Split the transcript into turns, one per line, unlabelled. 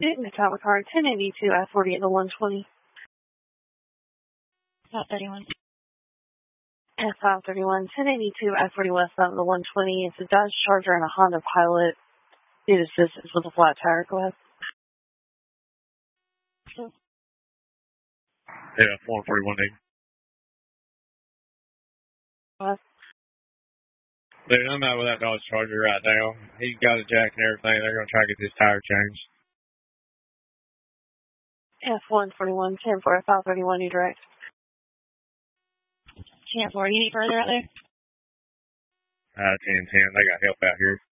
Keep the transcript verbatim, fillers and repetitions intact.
Newton, Tower Car, ten eighty-two, I forty at the one twenty.
About thirty-one.
F five thirty-one, ten eighty-two, I forty west out of the one twenty. It's a Dodge Charger and a Honda Pilot. Need assistance with a flat tire. Go ahead.
Yeah, one forty-one eight.
What?
Dude, I'm out with that Dodge Charger right now. He's got a jack and everything. They're going to try to get this tire changed.
F one forty-one, ten four, F five thirty-one, you direct.
ten four, you need further out there?
Uh, ten ten. They got help out here.